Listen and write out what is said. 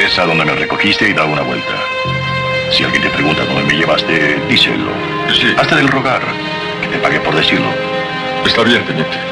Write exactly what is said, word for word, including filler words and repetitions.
regresa donde me recogiste y da una vuelta. Si alguien te pregunta dónde me llevaste, díselo. Sí. Hazte del rogar, que te pague por decirlo. Está bien, teniente.